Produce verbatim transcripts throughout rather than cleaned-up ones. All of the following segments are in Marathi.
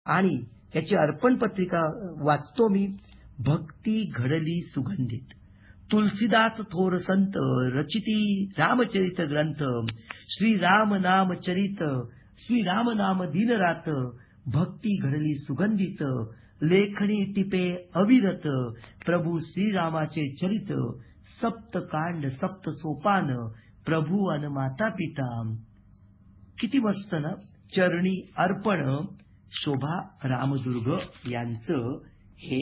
आणि याची अर्पण पत्रिका वाचतो मी. भक्ती घडली सुगंधित, तुलसीदास थोर संत रचिती रामचरित ग्रंथ. श्री राम नाम चरित, श्री राम नाम दिन रात. भक्ती घडली सुगंधित, लेखणी टिपे अविरत. प्रभू श्रीरामाचे चरित, सप्तकांड सप्त सोपान. प्रभू अन माता पिता. किती मस्त ना. चरणी अर्पण. शोभा रामदुर्ग यांचं हे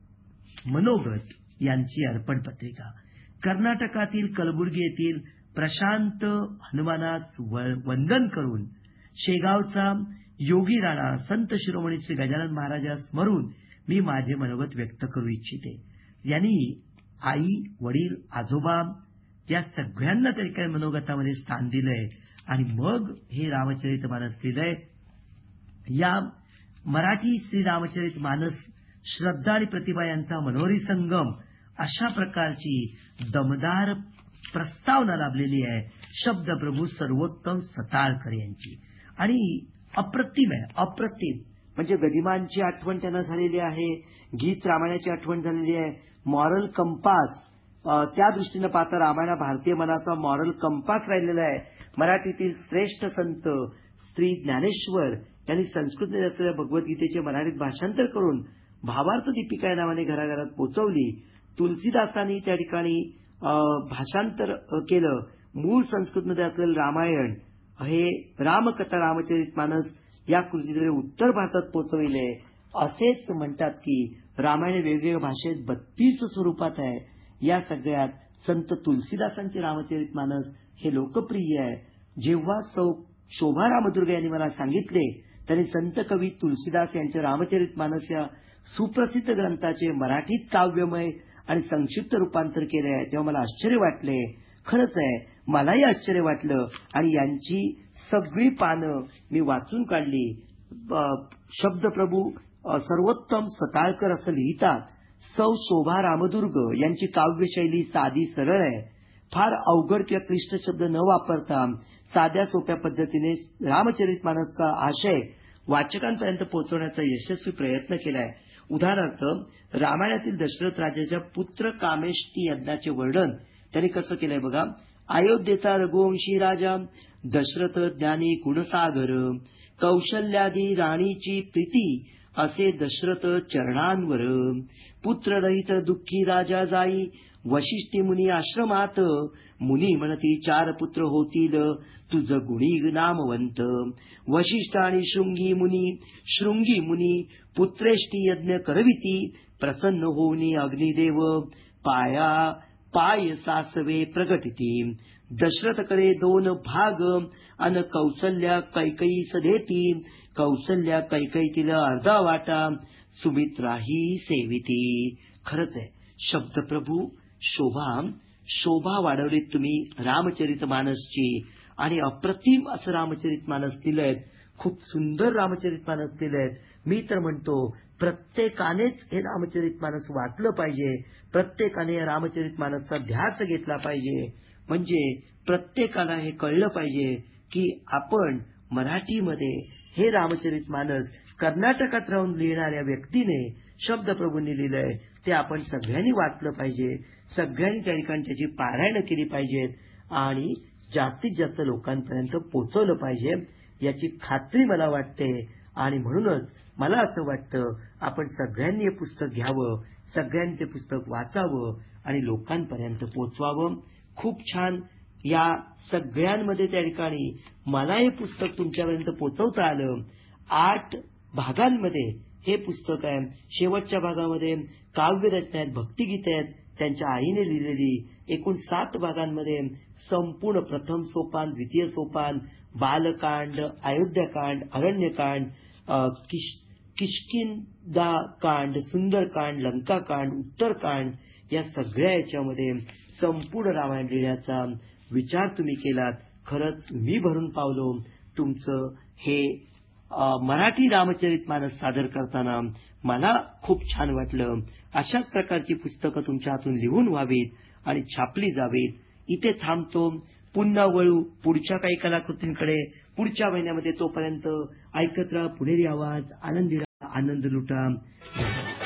मनोगत, यांची अर्पण पत्रिका. कर्नाटकातील कलबुर्गी येथील प्रशांत हनुमानास वंदन करून शेगावचा योगी राणा संत शिरोमणी श्री गजानन महाराजास स्मरून मी माझे मनोगत व्यक्त करू इच्छिते. यांनी आई, वडील, आजोबा या सगळ्यांना तरी काही मनोगतामध्ये स्थान दिलंय आणि मग हे रामचरित मानस लिहिलंय. या मराठी श्री रामचरित मानस श्रद्धा आणि प्रतिभा यांचा मनोरी संगम अशा प्रकारची दमदार प्रस्तावना लाभलेली आहे शब्दप्रभू सर्वोत्तम सताळकर यांची. आणि अप्रतिम आहे, अप्रतिम. म्हणजे गदिमांची आठवण त्यांना झालेली आहे, गीत रामायणाची आठवण झालेली आहे. मॉरल कंपास, त्या दृष्टीनं पाहता रामायण भारतीय मनाचा मॉरल कंपास राहिलेला आहे. मराठीतील श्रेष्ठ संत श्री ज्ञानेश्वर यांनी संस्कृत असलेल्या भगवद्गीतेचे मराठीत भाषांतर करून भावार्थ दीपिका या नावाने घराघरात पोहोचवली. तुलसीदासांनी त्या ठिकाणी भाषांतर केलं. मूळ संस्कृतमध्ये असलेलं रामायण हे रामकथा रामचरित मानस या कृतीद्वारे उत्तर भारतात पोहोचविले. असेच म्हणतात की रामायण वेगवेगळ्या भाषेत बत्तीस स्वरूपात आहे. या सगळ्यात संत तुलसीदासांचे रामचरित मानस हे लोकप्रिय आहे. जेव्हा सौ शोभा रामदुर्ग यांनी मला सांगितले, त्यांनी संत कवी तुलसीदास यांचे रामचरित मानस या सुप्रसिद्ध ग्रंथाचे मराठीत काव्यमय आणि संक्षिप्त रूपांतर केले आहे, तेव्हा मला आश्चर्य वाटले. खरंच आहे, मलाही आश्चर्य वाटलं. आणि यांची सगळी पानं मी वाचून काढली. शब्दप्रभू सर्वोत्तम सताळकर असं लिहितात. सौ शोभा रामदुर्ग यांची काव्यशैली साधी सरळ आहे. फार अवघड किंवा क्लिष्ट शब्द न वापरता साध्या सोप्या पद्धतीने रामचरित मानसचा आशय वाचकांपर्यंत पोहोचवण्याचा यशस्वी प्रयत्न केलाय. उदाहरणार्थ, रामायणातील दशरथ राजाच्या पुत्र कामेष्टी यज्ञाचे वर्णन त्यांनी कसं केलंय बघा. अयोध्येचा रघुवंशी राजा दशरथ ज्ञानी गुणसागर, कौशल्यादी राणीची प्रीती असे दशरथ चरणांवर. पुत्ररहित दुःखी राजा जाई वशिष्ठी मुनी आश्रमात. मुनी म्हणती चार पुत्र होतील तुझ गुणी नामवंत. वशिष्ठ आणि शृंगी मुनी शृंगी मुनी पुत्रेष्टी यज्ञ करविती. प्रसन्न होऊनी अग्निदेव पाया पाय सासवे प्रगटिती. दशरथ करे दोन भाग अन कौसल्या कैकयीस देती. कौसल्या कैकयीतील अर्धा वाटा सुमित्राही सेविती. खरंच आहे, शब्दप्रभू शोभा शोभा वाढवलीत तुम्ही रामचरित मानसची. आणि अप्रतिम असं रामचरित मानस दिलंय. खूप सुंदर रामचरित मानस दिलंय. मी तर म्हणतो प्रत्येकानेच हे रामचरित मानस वाचलं पाहिजे. प्रत्येकाने या रामचरित मानसचा ध्यास घेतला पाहिजे. म्हणजे प्रत्येकाला हे कळलं पाहिजे की आपण मराठीमध्ये हे रामचरित मानस कर्नाटकात राहून लिहिणाऱ्या व्यक्तीने शब्दप्रभूंनी लिहिलंय, ते आपण सगळ्यांनी वाचलं पाहिजे. सगळ्यांनी त्या ठिकाणी त्याची पारायणं केली पाहिजेत आणि जास्तीत जास्त लोकांपर्यंत पोहोचवलं पाहिजे, याची खात्री मला वाटते. आणि म्हणूनच मला असं वाटतं आपण सगळ्यांनी हे पुस्तक घ्यावं, सगळ्यांनी ते पुस्तक वाचावं आणि लोकांपर्यंत पोहोचवावं. खूप छान. या सगळ्यांमध्ये त्या ठिकाणी मला हे पुस्तक तुमच्यापर्यंत पोहोचवता आलं. आठ भागांमध्ये हे पुस्तक आहे. शेवटच्या भागामध्ये काव्यरचना आहेत, भक्तिगीत आहेत त्यांच्या आईने लिहिलेली. एकूण सात भागांमध्ये संपूर्ण प्रथम सोपान, द्वितीय सोपान, बालकांड, अयोध्याकांड, अरण्यकांड, किश किष्किंधाकांड, सुंदरकांड, लंकाकांड, उत्तरकांड या सगळ्या याच्यामध्ये संपूर्ण रामायण लिहिण्याचा विचार तुम्ही केलात. खरंच मी भरून पावलो. तुमचं हे मराठी रामचरित मानस सादर करताना मला खूप छान वाटलं. अशाच प्रकारची पुस्तकं तुमच्या हातून लिहून व्हावीत आणि छापली जावीत. इथे थांबतो. पुन्हा वळू पुढच्या काही कलाकृतींकडे पुढच्या महिन्यामध्ये. तोपर्यंत ऐकत राहा पुणेरी आवाज, आनंदी आनंद लुटा.